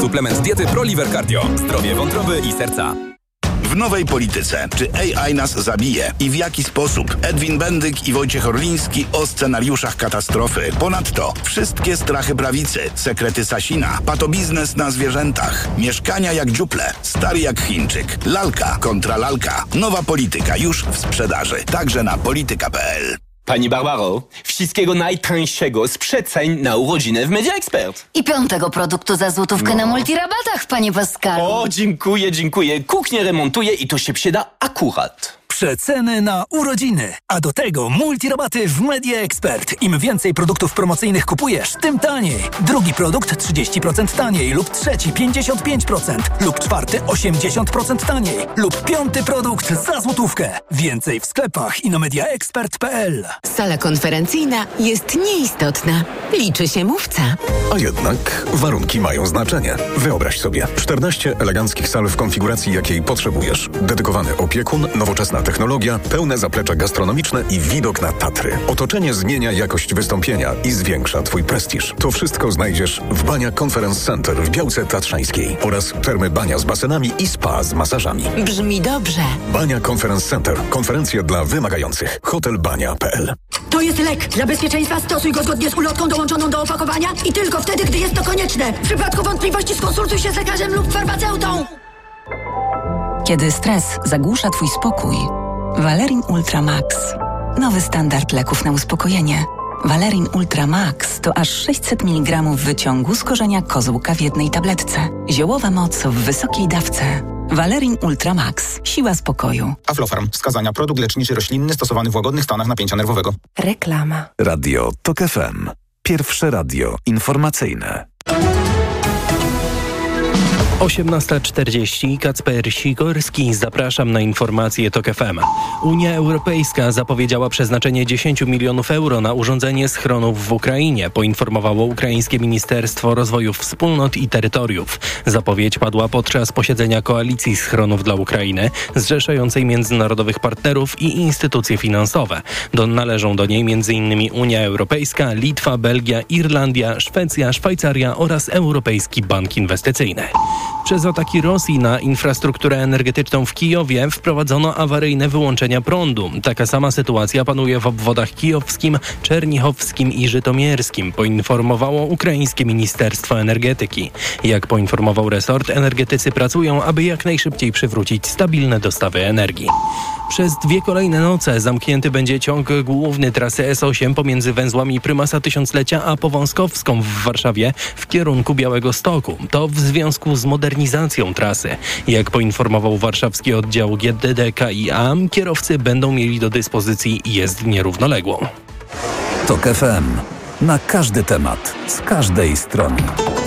Suplement diety ProLiver Cardio. Zdrowie wątroby i serca. W nowej polityce. Czy AI nas zabije? I w jaki sposób? Edwin Bendyk i Wojciech Orliński o scenariuszach katastrofy. Ponadto wszystkie strachy prawicy, sekrety Sasina, patobiznes na zwierzętach, mieszkania jak dziuple, stary jak Chińczyk, lalka kontra lalka. Nowa polityka już w sprzedaży. Także na polityka.pl. Pani Barbaro, wszystkiego najtańszego z przeceń na urodziny w Media Expert. I 5. produktu za złotówkę na multirabatach, panie Pascalu. O, dziękuję. Kuchnię remontuję i to się przyda akurat. Przeceny na urodziny, a do tego multirabaty w Media Expert. Im więcej produktów promocyjnych kupujesz, tym taniej. Drugi produkt 30% taniej lub trzeci 55% lub czwarty 80% taniej lub 5. produkt za złotówkę. Więcej w sklepach i na mediaexpert.pl. Sala konferencyjna jest nieistotna. Liczy się mówca. A jednak warunki mają znaczenie. Wyobraź sobie 14 eleganckich sal w konfiguracji, jakiej potrzebujesz. Dedykowany opiekun, nowoczesna technologia, pełne zaplecze gastronomiczne i widok na Tatry. Otoczenie zmienia jakość wystąpienia i zwiększa Twój prestiż. To wszystko znajdziesz w Bania Conference Center w Białce Tatrzańskiej oraz termy Bania z basenami i spa z masażami. Brzmi dobrze. Bania Conference Center. Konferencje dla wymagających. Hotelbania.pl. To jest lek. Dla bezpieczeństwa stosuj go zgodnie z ulotką dołączoną do opakowania i tylko wtedy, gdy jest to konieczne. W przypadku wątpliwości skonsultuj się z lekarzem lub farmaceutą. Kiedy stres zagłusza Twój spokój, Valerin Ultra Max. Nowy standard leków na uspokojenie. Valerin Ultra Max to aż 600 mg wyciągu z korzenia kozłka w jednej tabletce. Ziołowa moc w wysokiej dawce. Valerin Ultra Max. Siła spokoju. Aflofarm. Wskazania. Produkt leczniczy roślinny stosowany w łagodnych stanach napięcia nerwowego. Reklama. Radio TOK FM. Pierwsze radio informacyjne. 18:40. Kacper Sikorski. Zapraszam na informacje TOK FM. Unia Europejska zapowiedziała przeznaczenie 10 milionów euro na urządzenie schronów w Ukrainie, poinformowało ukraińskie Ministerstwo Rozwoju Wspólnot i Terytoriów. Zapowiedź padła podczas posiedzenia Koalicji Schronów dla Ukrainy, zrzeszającej międzynarodowych partnerów i instytucje finansowe. Należą do niej m.in. Unia Europejska, Litwa, Belgia, Irlandia, Szwecja, Szwajcaria oraz Europejski Bank Inwestycyjny. Przez ataki Rosji na infrastrukturę energetyczną w Kijowie wprowadzono awaryjne wyłączenia prądu. Taka sama sytuacja panuje w obwodach kijowskim, czernichowskim i żytomierskim, poinformowało ukraińskie Ministerstwo Energetyki. Jak poinformował resort, energetycy pracują, aby jak najszybciej przywrócić stabilne dostawy energii. Przez 2 kolejne noce zamknięty będzie ciąg główny trasy S8 pomiędzy węzłami Prymasa Tysiąclecia a Powązkowską w Warszawie w kierunku Białegostoku. To w związku z modernizacją trasy. Jak poinformował warszawski oddział GDD KIA, kierowcy będą mieli do dyspozycji jezdnię równoległą. TOK FM. Na każdy temat, z każdej strony.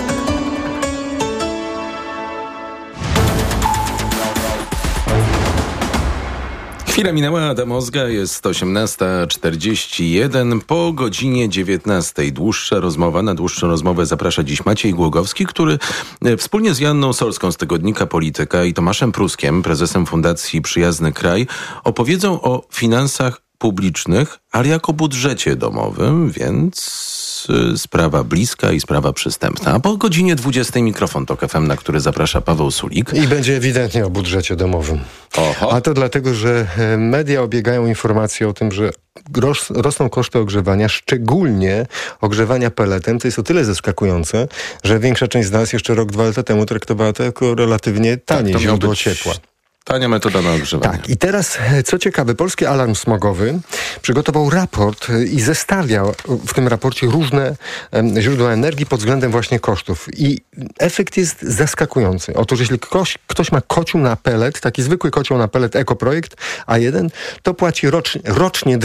Chwila minęła, Adam Ozga, jest 18:41, po godzinie 19:00. Na dłuższą rozmowę zaprasza dziś Maciej Głogowski, który wspólnie z Joanną Solską z tygodnika Polityka i Tomaszem Pruskiem, prezesem Fundacji Przyjazny Kraj, opowiedzą o finansach publicznych, ale jako budżecie domowym, więc sprawa bliska i sprawa przystępna. A po godzinie 20:00 mikrofon TOK FM, na który zaprasza Paweł Sulik. I będzie ewidentnie o budżecie domowym. Oho. A to dlatego, że media obiegają informacje o tym, że rosną koszty ogrzewania, szczególnie ogrzewania peletem. To jest o tyle zaskakujące, że większa część z nas jeszcze rok, 2 lata temu traktowała to jako relatywnie tanie źródło ciepła. Tania metoda na ogrzewanie. Tak. I teraz, co ciekawe, Polski Alarm Smogowy przygotował raport i zestawiał w tym raporcie różne źródła energii pod względem właśnie kosztów. I efekt jest zaskakujący. Otóż jeśli ktoś ma kocioł na pelet, taki zwykły kocioł na pelet Ekoprojekt A1, to płaci rocznie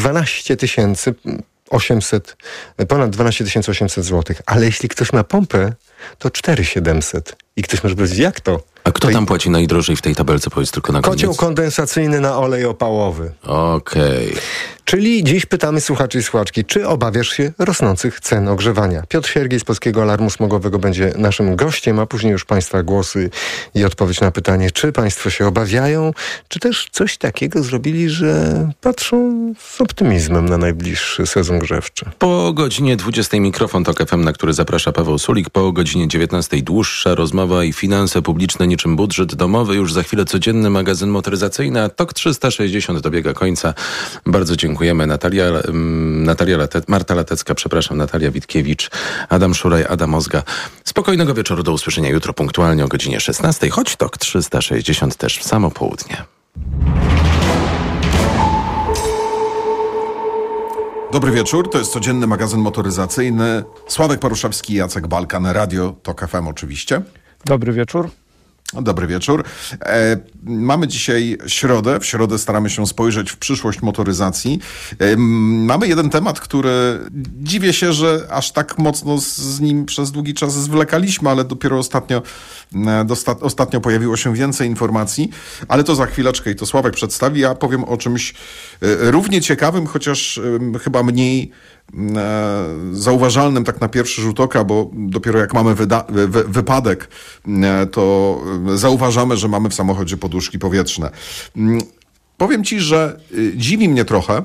12 800 zł. Ale jeśli ktoś ma pompę, to 4700. I ktoś może powiedzieć, jak to? A kto tam płaci najdrożej w tej tabelce? Powiedz tylko na koniec. Kocioł kondensacyjny na olej opałowy. Okej. Czyli dziś pytamy słuchaczy i słuchaczki, czy obawiasz się rosnących cen ogrzewania? Piotr Siergiej z Polskiego Alarmu Smogowego będzie naszym gościem, a później już Państwa głosy i odpowiedź na pytanie, czy Państwo się obawiają, czy też coś takiego zrobili, że patrzą z optymizmem na najbliższy sezon grzewczy. Po godzinie 20 mikrofon TOK FM, na który zaprasza Paweł Sulik. Po godzinie 19 dłuższa rozmowa i finanse publiczne niczym budżet domowy. Już za chwilę codzienny magazyn motoryzacyjny, a TOK 360 dobiega końca. Bardzo dziękujemy. Marta Latecka, Natalia Witkiewicz, Adam Szuraj, Adam Ozga. Spokojnego wieczoru, do usłyszenia jutro punktualnie o godzinie 16, choć TOK 360 też w samo południe. Dobry wieczór, to jest codzienny magazyn motoryzacyjny. Sławek Paruszewski, Jacek Balkan, Radio TOK FM oczywiście. Dobry wieczór. Dobry wieczór. Mamy dzisiaj środę. W środę staramy się spojrzeć w przyszłość motoryzacji. Mamy jeden temat, który dziwię się, że aż tak mocno z nim przez długi czas zwlekaliśmy, ale dopiero ostatnio pojawiło się więcej informacji. Ale to za chwileczkę i to Sławek przedstawi. Ja powiem o czymś równie ciekawym, chociaż chyba mniej zauważalnym tak na pierwszy rzut oka, bo dopiero jak mamy wypadek, to zauważamy, że mamy w samochodzie poduszki powietrzne. Powiem ci, że dziwi mnie trochę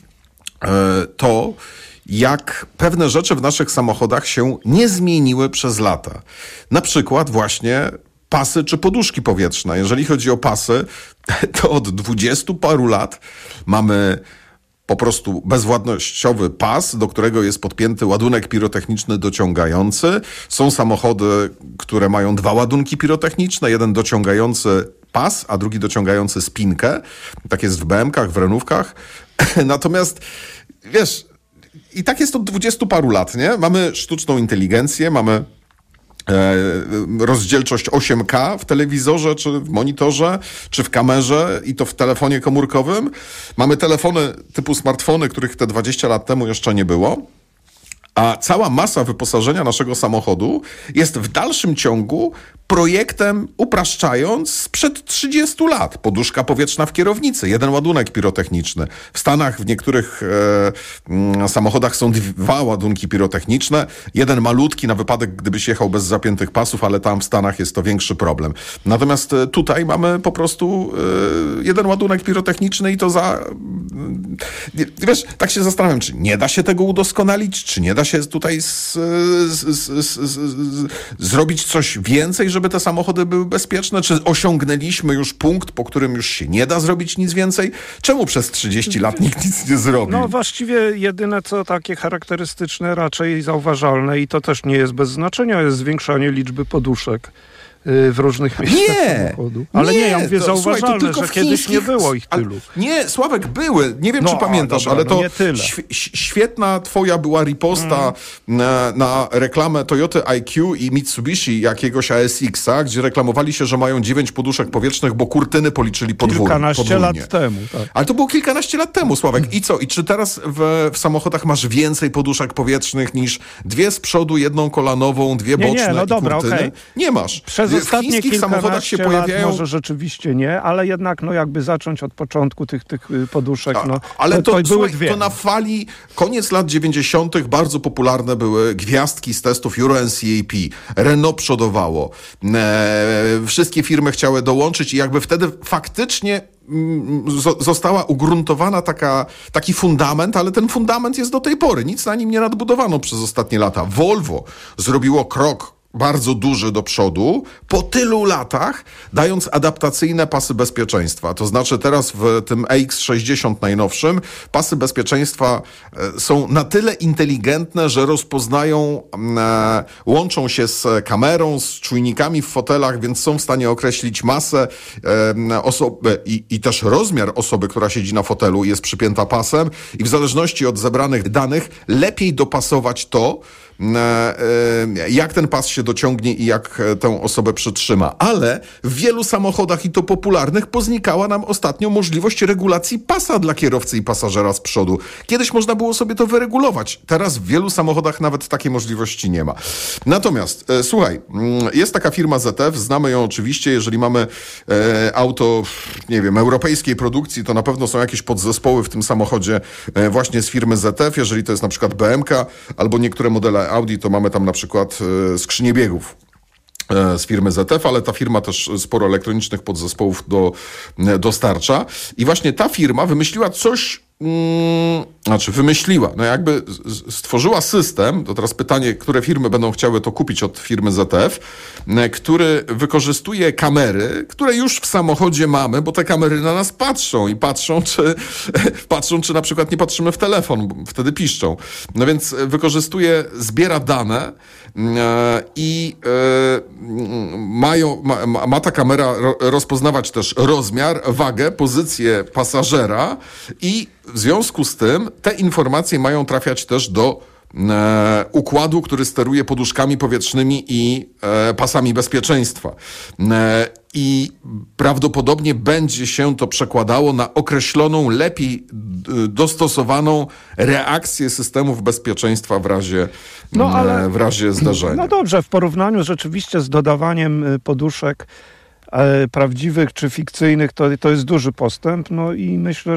to, jak pewne rzeczy w naszych samochodach się nie zmieniły przez lata. Na przykład właśnie pasy czy poduszki powietrzne. Jeżeli chodzi o pasy, to od 20 paru lat mamy po prostu bezwładnościowy pas, do którego jest podpięty ładunek pirotechniczny dociągający. Są samochody, które mają 2 ładunki pirotechniczne, jeden dociągający pas, a drugi dociągający spinkę. Tak jest w BM-kach, w Renówkach. Natomiast, wiesz, i tak jest od 20 paru lat, nie? Mamy sztuczną inteligencję, mamy rozdzielczość 8K w telewizorze, czy w monitorze, czy w kamerze i to w telefonie komórkowym. Mamy telefony typu smartfony, których te 20 lat temu jeszcze nie było. A cała masa wyposażenia naszego samochodu jest w dalszym ciągu projektem, upraszczając, sprzed 30 lat. Poduszka powietrzna w kierownicy, jeden ładunek pirotechniczny. W Stanach w niektórych samochodach są 2 ładunki pirotechniczne. Jeden malutki na wypadek, gdybyś jechał bez zapiętych pasów, ale tam w Stanach jest to większy problem. Natomiast tutaj mamy po prostu jeden ładunek pirotechniczny i to wiesz, tak się zastanawiam, czy nie da się tego udoskonalić, czy nie da się tutaj zrobić coś więcej, żeby te samochody były bezpieczne? Czy osiągnęliśmy już punkt, po którym już się nie da zrobić nic więcej? Czemu przez 30 lat nikt nic nie zrobił? No właściwie jedyne co takie charakterystyczne, raczej zauważalne i to też nie jest bez znaczenia, jest zwiększanie liczby poduszek w różnych miejscach samochodu. Ale nie, ja mówię to, zauważalne, słuchaj, że kiedyś nie było ich tylu. Nie, Sławek, były. Nie wiem, czy pamiętasz, ale to świetna twoja była riposta na reklamę Toyoty IQ i Mitsubishi jakiegoś ASX-a, gdzie reklamowali się, że mają 9 poduszek powietrznych, bo kurtyny policzyli podwójnie. Kilkanaście lat temu. Tak. Ale to było kilkanaście lat temu, Sławek. I co? I czy teraz w samochodach masz więcej poduszek powietrznych niż 2 z przodu, 1 kolanową, 2 boczne i kurtyny? Okay. Nie masz. Przez ostatnie kilkanaście lat może rzeczywiście nie, ale jednak jakby zacząć od początku tych poduszek, ale to były słuchaj, 2. To na fali koniec lat 90. bardzo popularne były gwiazdki z testów Euro NCAP. Renault przodowało. Wszystkie firmy chciały dołączyć i jakby wtedy faktycznie została ugruntowana taki fundament, ale ten fundament jest do tej pory. Nic na nim nie nadbudowano przez ostatnie lata. Volvo zrobiło krok bardzo duży do przodu, po tylu latach, dając adaptacyjne pasy bezpieczeństwa. To znaczy teraz w tym EX60 najnowszym pasy bezpieczeństwa są na tyle inteligentne, że rozpoznają, łączą się z kamerą, z czujnikami w fotelach, więc są w stanie określić masę osoby i też rozmiar osoby, która siedzi na fotelu i jest przypięta pasem i w zależności od zebranych danych lepiej dopasować to jak ten pas się dociągnie i jak tę osobę przytrzyma. Ale w wielu samochodach, i to popularnych, poznikała nam ostatnio możliwość regulacji pasa dla kierowcy i pasażera z przodu. Kiedyś można było sobie to wyregulować. Teraz w wielu samochodach nawet takiej możliwości nie ma. Natomiast, słuchaj, jest taka firma ZF, znamy ją oczywiście, jeżeli mamy auto, nie wiem, europejskiej produkcji, to na pewno są jakieś podzespoły w tym samochodzie właśnie z firmy ZF. Jeżeli to jest na przykład BMK albo niektóre modele Audi, to mamy tam na przykład skrzynię biegów z firmy ZF, ale ta firma też sporo elektronicznych podzespołów dostarcza. I właśnie ta firma wymyśliła coś, no jakby stworzyła system, to teraz pytanie, które firmy będą chciały to kupić od firmy ZF, który wykorzystuje kamery, które już w samochodzie mamy, bo te kamery na nas patrzą i patrzą, czy na przykład nie patrzymy w telefon, bo wtedy piszczą. No więc zbiera dane i ma ta kamera rozpoznawać też rozmiar, wagę, pozycję pasażera i w związku z tym te informacje mają trafiać też do układu, który steruje poduszkami powietrznymi i pasami bezpieczeństwa. I prawdopodobnie będzie się to przekładało na określoną, lepiej dostosowaną reakcję systemów bezpieczeństwa w razie zdarzenia. No dobrze, w porównaniu rzeczywiście z dodawaniem poduszek prawdziwych czy fikcyjnych, to jest duży postęp. No i myślę,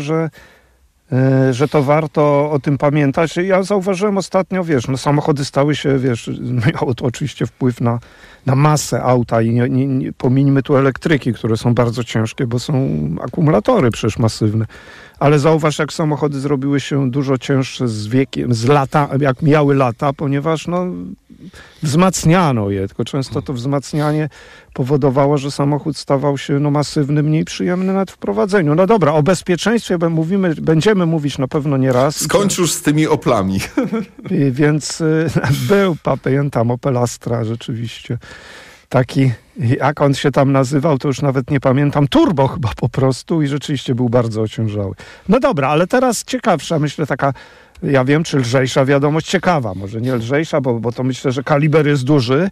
że to warto o tym pamiętać. Ja zauważyłem ostatnio, samochody stały się, miało to oczywiście wpływ na masę auta i nie pomińmy tu elektryki, które są bardzo ciężkie, bo są akumulatory przecież masywne. Ale zauważ, jak samochody zrobiły się dużo cięższe z wiekiem, jak mijały lata, ponieważ wzmacniano je, tylko często to wzmacnianie powodowało, że samochód stawał się masywny, mniej przyjemny nawet w prowadzeniu. No dobra, o bezpieczeństwie będziemy mówić na pewno nie raz. Skończ już z tymi Oplami. Więc pamiętam Opel Astra rzeczywiście. Taki, jak on się tam nazywał, to już nawet nie pamiętam, turbo chyba po prostu i rzeczywiście był bardzo ociężały. No dobra, ale teraz ciekawsza, myślę taka, ja wiem, czy lżejsza wiadomość, ciekawa, może nie lżejsza, bo to myślę, że kaliber jest duży.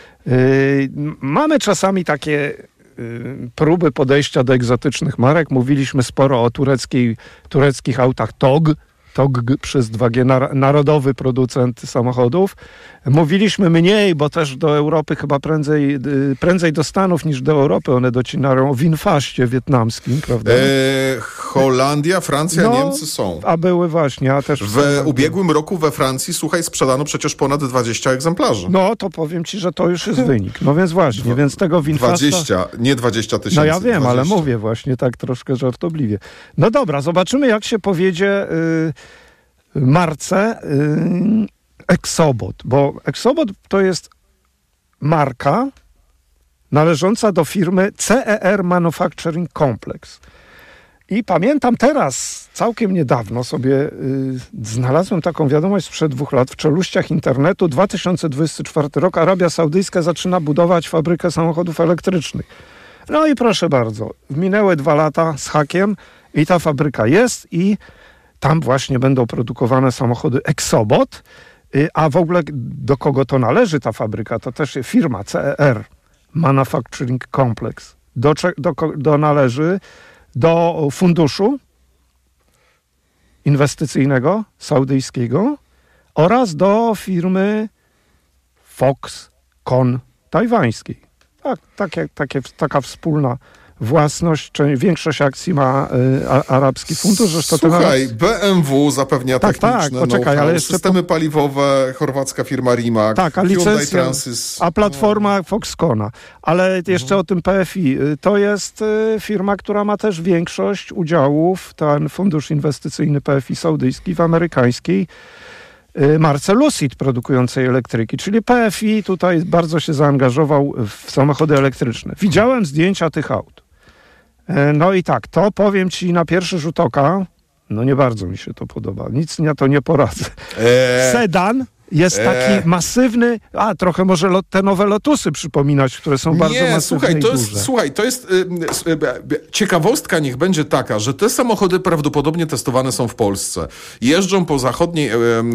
Mamy czasami takie próby podejścia do egzotycznych marek. Mówiliśmy sporo o tureckich autach TOG przez 2G, narodowy producent samochodów. Mówiliśmy mniej, bo też do Europy chyba prędzej do Stanów niż do Europy one docierają w Winfaście wietnamskim, prawda? Holandia, Francja, Niemcy są. A były właśnie, a też... W ubiegłym roku we Francji, słuchaj, sprzedano przecież ponad 20 egzemplarzy. No, to powiem ci, że to już jest wynik. No więc właśnie, więc tego Winfasta... 20 tysięcy. No ja wiem, 20. ale mówię właśnie tak troszkę żartobliwie. No dobra, zobaczymy, jak się powiedzie marce Exobot, bo Exobot to jest marka należąca do firmy CER Manufacturing Complex. I pamiętam teraz, całkiem niedawno sobie znalazłem taką wiadomość sprzed 2 lat w czeluściach internetu. 2024 rok, Arabia Saudyjska zaczyna budować fabrykę samochodów elektrycznych. No i proszę bardzo, minęły 2 lata z hakiem i ta fabryka jest i tam właśnie będą produkowane samochody Exobot. A w ogóle do kogo to należy ta fabryka? To też firma CER Manufacturing Complex. Należy do funduszu inwestycyjnego saudyjskiego oraz do firmy Foxconn tajwańskiej. Taka wspólna własność, czy większość akcji ma arabski fundusz. Zresztą słuchaj, BMW zapewnia techniczne poczekaj, ale jeszcze systemy paliwowe, chorwacka firma Rimac, a Hyundai Transys. A platforma Foxconna. Ale jeszcze o tym PFI. To jest firma, która ma też większość udziałów, ten fundusz inwestycyjny PFI saudyjski w amerykańskiej marce Lucid produkującej elektryki, czyli PFI tutaj bardzo się zaangażował w samochody elektryczne. Widziałem zdjęcia tych aut. No i tak, to powiem ci na pierwszy rzut oka, no nie bardzo mi się to podoba. Nic na to nie poradzę. Sedan jest taki masywny, trochę może te nowe Lotusy przypominać, które są bardzo masywne i duże. Słuchaj, to jest ciekawostka niech będzie taka, że te samochody prawdopodobnie testowane są w Polsce. Jeżdżą po zachodniej,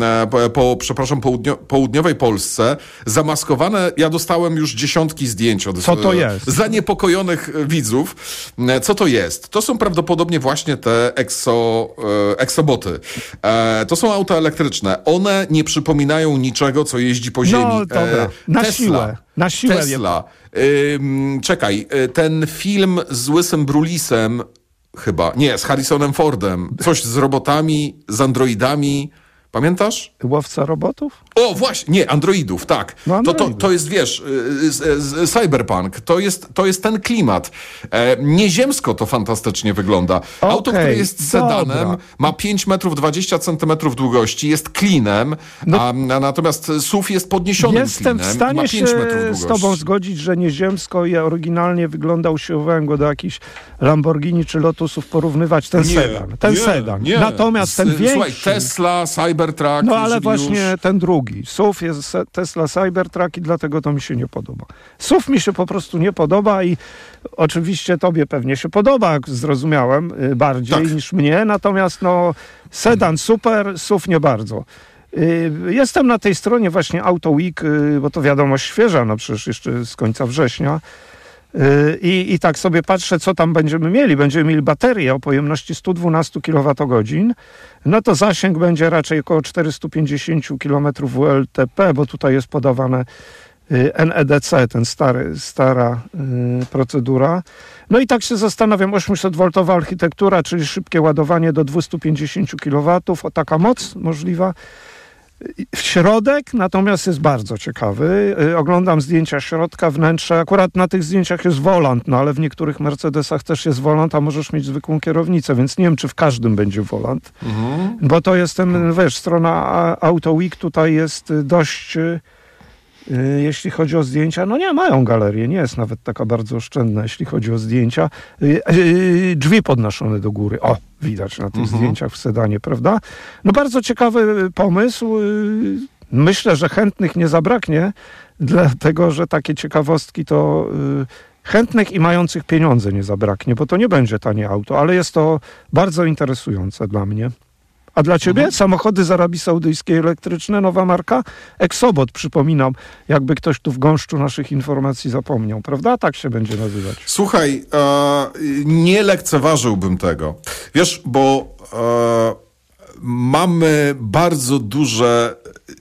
południowej Polsce, zamaskowane. Ja dostałem już dziesiątki zdjęć od zaniepokojonych widzów. Co to jest? To są prawdopodobnie właśnie te eksoboty. To są auta elektryczne. One nie przypominają niczego, co jeździ po ziemi. No dobra, na siłę. Tesla. Czekaj, ten film z Łysym Brulisem chyba, nie, z Harrisonem Fordem. Coś z robotami, z androidami. Pamiętasz? Łowca robotów? O, właśnie, nie, androidów, tak. No, to jest, wiesz, cyberpunk, to jest ten klimat. Nieziemsko to fantastycznie wygląda. Auto, które jest sedanem, ma 5 metrów 20 centymetrów długości, jest klinem, natomiast SUV jest podniesionym klinem. Jestem w stanie się z tobą zgodzić, że nieziemsko i oryginalnie wygląda, usiłowałem go do jakichś Lamborghini czy Lotusów porównywać, ten sedan. Nie. Natomiast ten większy... Słuchaj, Tesla, Cybertruck... No ale właśnie ten drugi. SUV jest Tesla Cybertruck i dlatego to mi się nie podoba. SUV mi się po prostu nie podoba i oczywiście tobie pewnie się podoba, jak zrozumiałem, bardziej niż mnie. Natomiast sedan super, SUV nie bardzo. Jestem na tej stronie właśnie Auto Week, bo to wiadomość świeża, przecież jeszcze z końca września. I tak sobie patrzę, co tam będziemy mieli. Będziemy mieli baterię o pojemności 112 kWh. No to zasięg będzie raczej około 450 km WLTP, bo tutaj jest podawane NEDC, stara procedura. No i tak się zastanawiam, 800V architektura, czyli szybkie ładowanie do 250 kW, taka moc możliwa. Środek natomiast jest bardzo ciekawy. Oglądam zdjęcia środka, wnętrza. Akurat na tych zdjęciach jest volant, ale w niektórych Mercedesach też jest volant, a możesz mieć zwykłą kierownicę, więc nie wiem, czy w każdym będzie volant. Bo to jest strona Auto Week tutaj jest dość... Jeśli chodzi o zdjęcia, nie mają galerię, nie jest nawet taka bardzo oszczędna, jeśli chodzi o zdjęcia. Drzwi podnoszone do góry, widać na tych zdjęciach w sedanie, prawda? Bardzo ciekawy pomysł. Myślę, że chętnych nie zabraknie, dlatego, że takie ciekawostki to chętnych i mających pieniądze nie zabraknie, bo to nie będzie tanie auto, ale jest to bardzo interesujące dla mnie. A dla ciebie? Samochody z Arabii Saudyjskiej elektryczne, nowa marka? Exobot, przypominam, jakby ktoś tu w gąszczu naszych informacji zapomniał, prawda? Tak się będzie nazywać. Słuchaj, nie lekceważyłbym tego. Wiesz, bo mamy bardzo duże...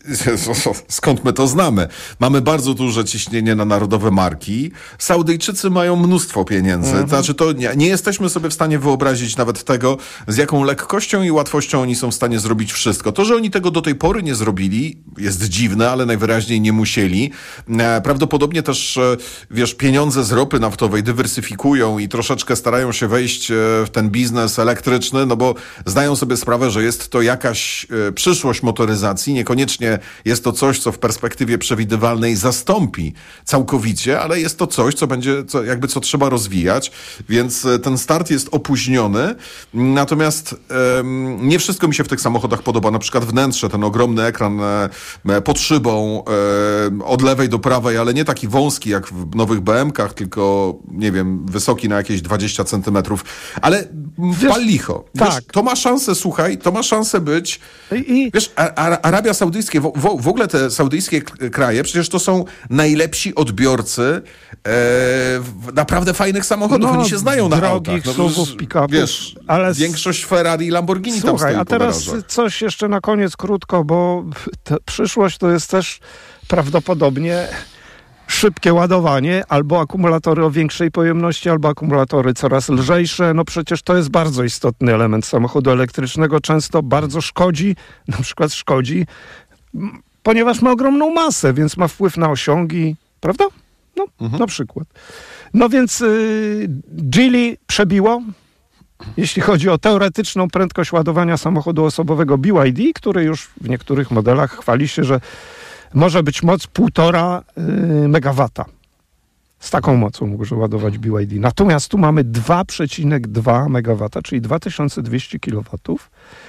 Skąd my to znamy? Mamy bardzo duże ciśnienie na narodowe marki. Saudyjczycy mają mnóstwo pieniędzy. Znaczy, to nie jesteśmy sobie w stanie wyobrazić nawet tego, z jaką lekkością i łatwością oni są w stanie zrobić wszystko. To, że oni tego do tej pory nie zrobili, jest dziwne, ale najwyraźniej nie musieli. Prawdopodobnie też, wiesz, pieniądze z ropy naftowej dywersyfikują i troszeczkę starają się wejść w ten biznes elektryczny, bo zdają sobie sprawę, że jest to jakaś przyszłość motoryzacji, niekoniecznie jest to coś, co w perspektywie przewidywalnej zastąpi całkowicie, ale jest to coś, co trzeba rozwijać, więc ten start jest opóźniony. Natomiast nie wszystko mi się w tych samochodach podoba. Na przykład wnętrze, ten ogromny ekran pod szybą, od lewej do prawej, ale nie taki wąski jak w nowych BM-kach, tylko, nie wiem, wysoki na jakieś 20 centymetrów. Ale pal licho. Tak. Wiesz, to ma szansę, słuchaj, być... Wiesz, Arabia Saudyjska, w ogóle te saudyjskie kraje, przecież to są najlepsi odbiorcy naprawdę fajnych samochodów. Oni się znają na autach. SUV-ów, pick-upów. Wiesz, ale większość Ferrari i Lamborghini tam stoi. A teraz coś jeszcze na koniec krótko, bo przyszłość to jest też prawdopodobnie szybkie ładowanie, albo akumulatory o większej pojemności, albo akumulatory coraz lżejsze. Przecież to jest bardzo istotny element samochodu elektrycznego. Często bardzo szkodzi, na przykład ponieważ ma ogromną masę, więc ma wpływ na osiągi, prawda? Na przykład. Więc Geely przebiło, jeśli chodzi o teoretyczną prędkość ładowania samochodu osobowego BYD, który już w niektórych modelach chwali się, że może być moc 1,5 megawata. Z taką mocą może ładować BYD. Natomiast tu mamy 2,2 megawata, czyli 2200 kW.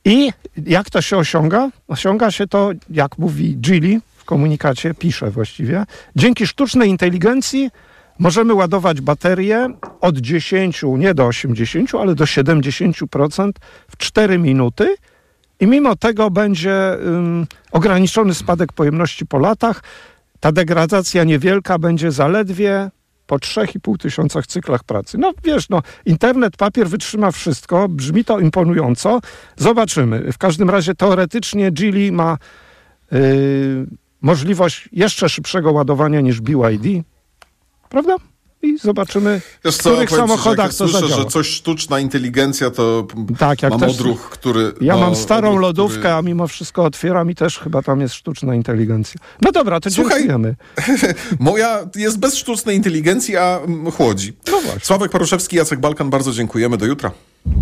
I jak to się osiąga? Osiąga się to, jak mówi Geely w komunikacie, pisze właściwie, dzięki sztucznej inteligencji możemy ładować baterie od 10, nie do 80, ale do 70% w 4 minuty i mimo tego będzie ograniczony spadek pojemności po latach. Ta degradacja niewielka będzie zaledwie po 3,5 tysiąca cyklach pracy. No wiesz, internet, papier wytrzyma wszystko, brzmi to imponująco. Zobaczymy. W każdym razie teoretycznie Geely ma możliwość jeszcze szybszego ładowania niż BYD. Prawda? I zobaczymy, w których samochodach to zadziała. Słyszę, że coś sztuczna inteligencja, to tak, jak mam też, odruch, który... Ja mam starą lodówkę, a mimo wszystko otwieram i też chyba tam jest sztuczna inteligencja. No dobra, to dziękujemy. Moja jest bez sztucznej inteligencji, a chłodzi. No właśnie. Sławek Paruszewski, Jacek Balkan, bardzo dziękujemy. Do jutra.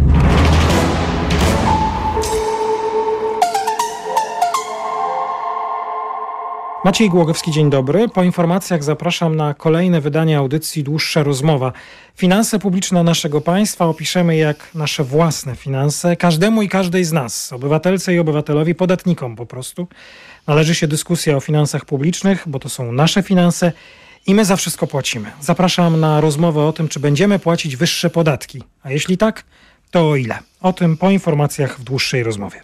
Maciej Głogowski, dzień dobry. Po informacjach zapraszam na kolejne wydanie audycji Dłuższa rozmowa. Finanse publiczne naszego państwa opiszemy jak nasze własne finanse. Każdemu i każdej z nas, obywatelce i obywatelowi, podatnikom po prostu, należy się dyskusja o finansach publicznych, bo to są nasze finanse i my za wszystko płacimy. Zapraszam na rozmowę o tym, czy będziemy płacić wyższe podatki. A jeśli tak, to o ile? O tym po informacjach w Dłuższej rozmowie.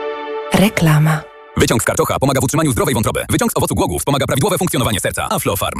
Reklama. Wyciąg z karczocha pomaga w utrzymaniu zdrowej wątroby. Wyciąg z owocu głogów wspomaga prawidłowe funkcjonowanie serca. Aflofarm.